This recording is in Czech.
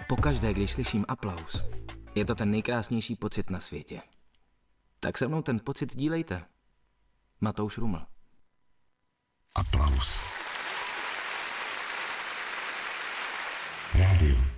Pokaždé, když slyším aplaus, je to ten nejkrásnější pocit na světě. Tak se mnou ten pocit sdílejte. Matouš Ruml. Aplaus. Rádio